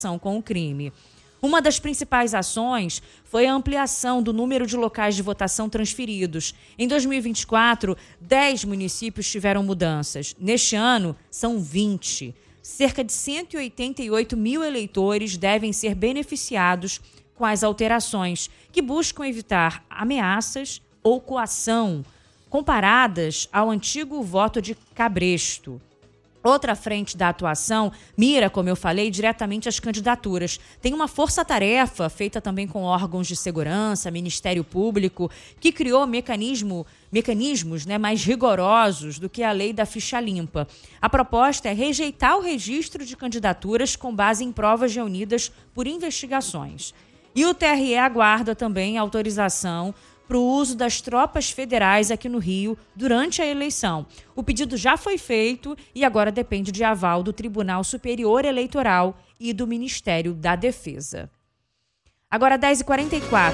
com o crime. Uma das principais ações foi a ampliação do número de locais de votação transferidos. Em 2024, 10 municípios tiveram mudanças. Neste ano, são 20. Cerca de 188 mil eleitores devem ser beneficiados com as alterações, que buscam evitar ameaças ou coação, comparadas ao antigo voto de cabresto. Outra frente da atuação mira, como eu falei, diretamente as candidaturas. Tem uma força-tarefa feita também com órgãos de segurança, Ministério Público, que criou mecanismos mais rigorosos do que a lei da ficha limpa. A proposta é rejeitar o registro de candidaturas com base em provas reunidas por investigações. E o TRE aguarda também a autorização para o uso das tropas federais aqui no Rio durante a eleição. O pedido já foi feito e agora depende de aval do Tribunal Superior Eleitoral e do Ministério da Defesa. Agora 10h44.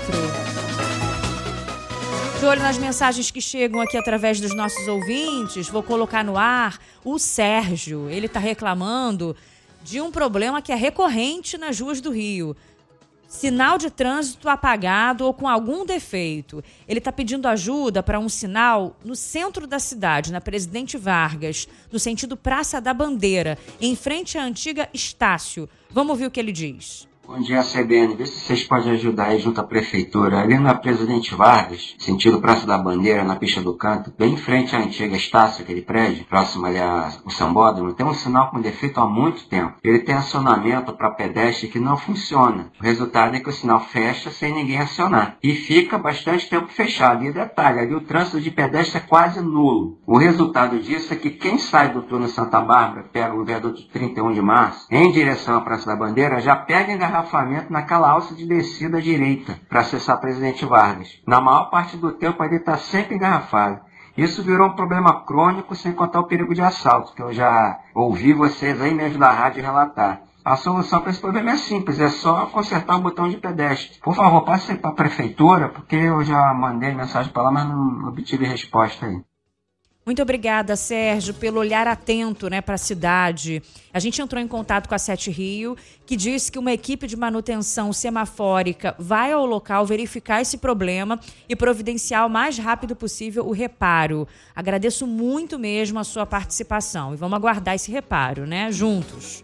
De olho nas mensagens que chegam aqui através dos nossos ouvintes, vou colocar no ar o Sérgio. Ele está reclamando de um problema que é recorrente nas ruas do Rio. Sinal de trânsito apagado ou com algum defeito. Ele está pedindo ajuda para um sinal no centro da cidade, na Presidente Vargas, no sentido Praça da Bandeira, em frente à antiga Estácio. Vamos ouvir o que ele diz. Bom dia, CBN. Vê se vocês podem ajudar aí junto à prefeitura. Ali na Presidente Vargas, sentido Praça da Bandeira, na pista do canto, bem em frente à antiga Estácio, aquele prédio, próximo ali ao Sambódromo, tem um sinal com defeito há muito tempo. Ele tem acionamento para pedestre que não funciona. O resultado é que o sinal fecha sem ninguém acionar. E fica bastante tempo fechado. E detalhe, ali o trânsito de pedestre é quase nulo. O resultado disso é que quem sai do túnel Santa Bárbara, pega o viaduto de 31 de março, em direção à Praça da Bandeira, já pega engarrafamento naquela alça de descida à direita para acessar Presidente Vargas. Na maior parte do tempo ele está sempre engarrafado. Isso virou um problema crônico, sem contar o perigo de assalto, que eu já ouvi vocês aí mesmo da rádio relatar. A solução para esse problema é simples, é só consertar o botão de pedestre. Por favor, passe para a prefeitura, porque eu já mandei mensagem para lá, mas não obtive resposta aí. Muito obrigada, Sérgio, pelo olhar atento para a cidade. A gente entrou em contato com a Sete Rio, que disse que uma equipe de manutenção semafórica vai ao local verificar esse problema e providenciar o mais rápido possível o reparo. Agradeço muito mesmo a sua participação e vamos aguardar esse reparo, juntos.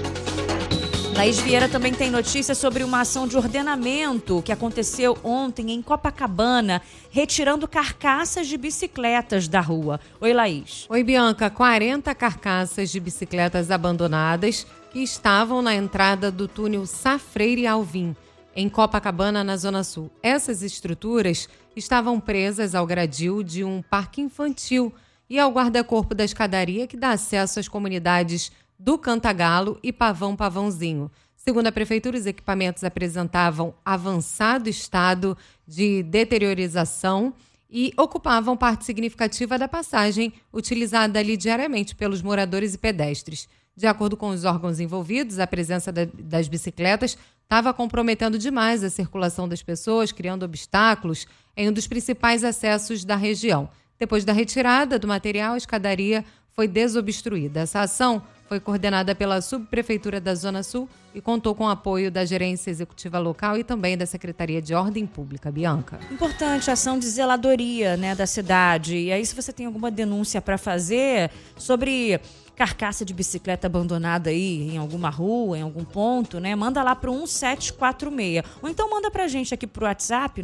Laís Vieira também tem notícias sobre uma ação de ordenamento que aconteceu ontem em Copacabana, retirando carcaças de bicicletas da rua. Oi, Laís. Oi, Bianca. 40 carcaças de bicicletas abandonadas que estavam na entrada do túnel Sá Freire Alvim, em Copacabana, na Zona Sul. Essas estruturas estavam presas ao gradil de um parque infantil e ao guarda-corpo da escadaria que dá acesso às comunidades do Cantagalo e Pavãozinho. Segundo a Prefeitura, os equipamentos apresentavam avançado estado de deteriorização e ocupavam parte significativa da passagem utilizada ali diariamente pelos moradores e pedestres. De acordo com os órgãos envolvidos, a presença das bicicletas estava comprometendo demais a circulação das pessoas, criando obstáculos em um dos principais acessos da região. Depois da retirada do material, a escadaria foi desobstruída. Essa ação foi coordenada pela Subprefeitura da Zona Sul e contou com o apoio da Gerência Executiva Local e também da Secretaria de Ordem Pública. Bianca. Importante a ação de zeladoria da cidade. E aí, se você tem alguma denúncia para fazer sobre carcaça de bicicleta abandonada aí em alguma rua, em algum ponto, manda lá para o 1746. Ou então manda para a gente aqui pro WhatsApp,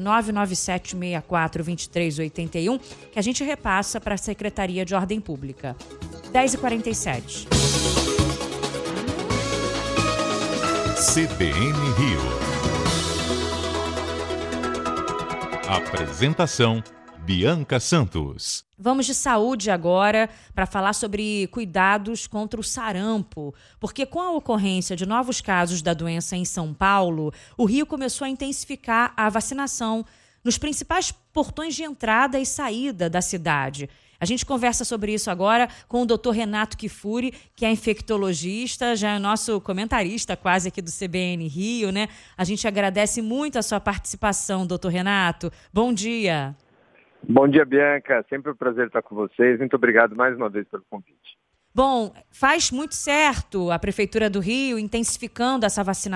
997642381, que a gente repassa para a Secretaria de Ordem Pública. 10h47. CBN Rio. Apresentação: Bianca Santos. Vamos de saúde agora para falar sobre cuidados contra o sarampo, porque com a ocorrência de novos casos da doença em São Paulo, o Rio começou a intensificar a vacinação nos principais portões de entrada e saída da cidade. A gente conversa sobre isso agora com o Dr. Renato Kifuri, que é infectologista, já é nosso comentarista quase aqui do CBN Rio, A gente agradece muito a sua participação, Dr. Renato. Bom dia. Bom dia, Bianca. Sempre um prazer estar com vocês. Muito obrigado mais uma vez pelo convite. Bom, faz muito certo a Prefeitura do Rio intensificando essa vacinação